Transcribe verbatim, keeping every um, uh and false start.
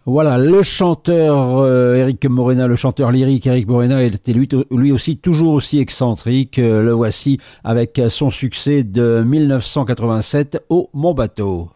Voilà, le chanteur euh, Éric Morena, le chanteur lyrique Éric Morena était lui, lui aussi toujours aussi excentrique. Euh, le voici avec son succès de mille neuf cent quatre-vingt-sept au Mon Bateau.